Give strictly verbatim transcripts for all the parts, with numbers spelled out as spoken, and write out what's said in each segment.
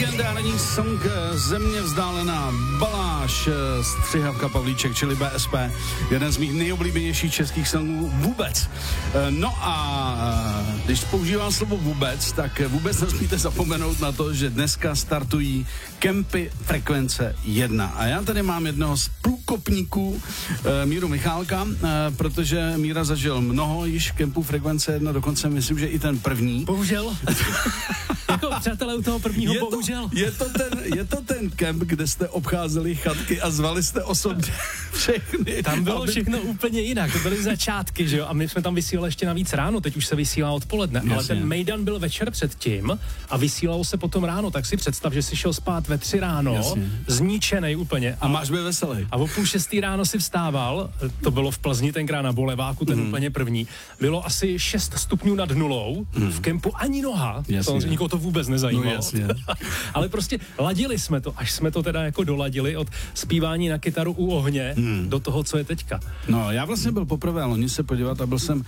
Legendární song Země vzdálená, Baláš, Střihavka Pavlíček, čili B S P, jeden z mých nejoblíbenějších českých songů vůbec. No a když používám slovo vůbec, tak vůbec nesmíte zapomenout na to, že dneska startují kempy Frekvence jedna. A já tady mám jednoho z průkopníků, Míru Michálka, protože Míra zažil mnoho již kempů Frekvence jedna, dokonce myslím, že i ten první. Bohužel. Jako přátelé u toho prvního, je to, bohužel. Je to, ten, je to ten kemp, kde jste obcházeli chatky a zvali jste osobně všechny. Tam bylo aby... všechno úplně jinak, to byly začátky, že jo, a my jsme tam vysílali ještě navíc ráno, teď už se vysílá odpoledne, Jasně. ale ten mejdan byl večer předtím a vysílalo se potom ráno, tak si představ, že jsi šel spát ve tři ráno, Jasně. zničenej úplně. A, a máš být veselý. A o půl šestý ráno si vstával, to bylo v Plzni tenkrát na Boleváku, ten mm. úplně první, bylo asi šest stupňů nad nulou, mm. v kempu ani noha, to, nikoho to vůbec nezajímalo. No, ale prostě ladili jsme to, až jsme to teda jako doladili od zpívání na kytaru u ohně hmm. do toho, co je teďka. No, já vlastně byl poprvé loni se podívat a byl jsem uh,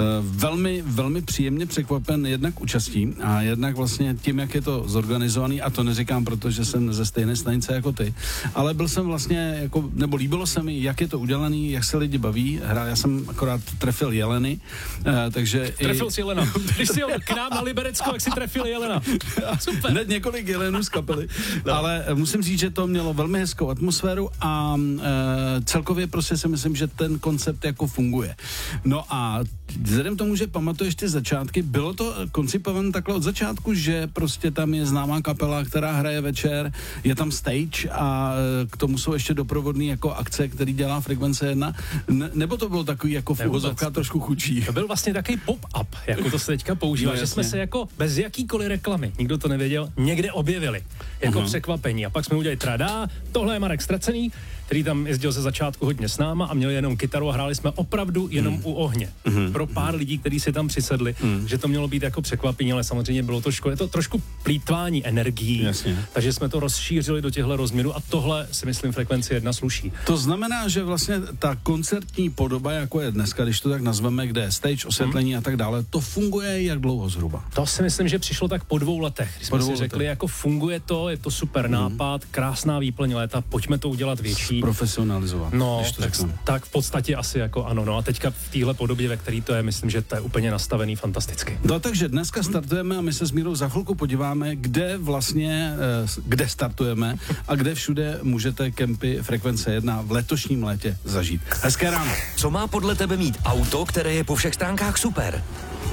velmi, velmi příjemně překvapen jednak účastí a jednak vlastně tím, jak je to zorganizovaný, a to neříkám, protože jsem ze stejné stanice jako ty, ale byl jsem vlastně jako, nebo líbilo se mi, jak je to udělaný, jak se lidi baví. Hra, já jsem akorát trefil jeleny, uh, takže... Trefil i... si jelena. Když jsi jel k nám na Liberecko, jak si trefil jelena. Super. Hned několik jelenů z kapely, no. Ale musím říct, že to mělo velmi hezkou atmosféru a e, celkově prostě si myslím, že ten koncept jako funguje. No a vzhledem tomu, že pamatuješ ty začátky, bylo to koncipované takhle od začátku, že prostě tam je známá kapela, která hraje večer, je tam stage a k tomu jsou ještě doprovodný jako akce, který dělá Frekvence jedna, ne, nebo to bylo takový jako v uvozovkách trošku chudší? To byl vlastně takový pop-up, jako to se teďka používá, no, že jsme se jako bez jakýkoliv reklamy, nikdo to nevěděl, někde objevili jako uh-huh. překvapení. A pak jsme udělali tradá, tohle je Marek Ztracený, který tam jezdil ze začátku hodně s náma a měl jenom kytaru a hráli jsme opravdu jenom mm. u ohně. Mm. Pro pár lidí, kteří si tam přisedli, mm. že to mělo být jako překvapení, ale samozřejmě bylo to, ško- je to trošku plýtvání energií, Jasně. takže jsme to rozšířili do těchto rozměrů a tohle si myslím Frekvenci jedna sluší. To znamená, že vlastně ta koncertní podoba, jako je dneska, když to tak nazveme, kde je stage, osvětlení mm. a tak dále, to funguje jak dlouho zhruba? To si myslím, že přišlo tak po dvou letech, když jsme si řekli, letech. jako funguje to, je to super mm. nápad, krásná výplň léta, pojďme to udělat větší. Profesionalizovat. No, tak, tak v podstatě asi jako ano, no a teďka v téhle podobě, ve který to je, myslím, že to je úplně nastavený fantasticky. No takže dneska startujeme a my se s Mírou za chvilku podíváme, kde vlastně, kde startujeme a kde všude můžete kempy Frekvence jedna v letošním létě zažít. Hezké ráno. Co má podle tebe mít auto, které je po všech stránkách super?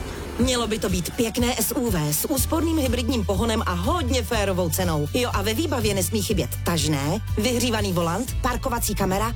Mělo by to být pěkné S U V s úsporným hybridním pohonem a hodně férovou cenou. Jo, a ve výbavě nesmí chybět tažné, vyhřívaný volant, parkovací kamera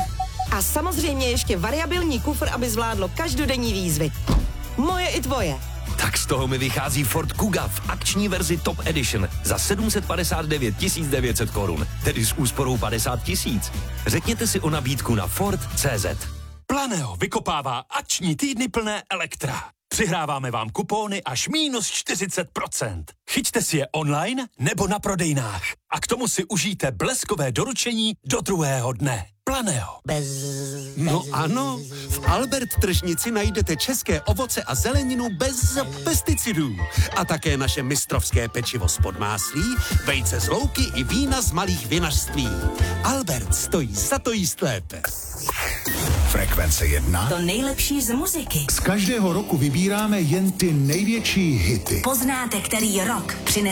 a samozřejmě ještě variabilní kufr, aby zvládlo každodenní výzvy. Moje i tvoje. Tak z toho mi vychází Ford Kuga v akční verzi Top Edition za sedm set padesát devět tisíc devět set korun, tedy s úsporou padesát tisíc. Řekněte si o nabídku na Ford tečka cé zet. Planeo vykopává akční týdny plné elektra. Přihráváme vám kupóny až mínus čtyřicet procent. Chyťte si je online nebo na prodejnách. A k tomu si užijte bleskové doručení do druhého dne. Planeo. Bez... No ano, v Albert tržnici najdete české ovoce a zeleninu bez pesticidů. A také naše mistrovské pečivo z podmáslí, vejce z louky i vína z malých vinařství. Albert stojí za to jíst lépe. Frekvence jedna. To nejlepší z muziky. Z každého roku vybíráme jen ty největší hity. Poznáte, který rok přinese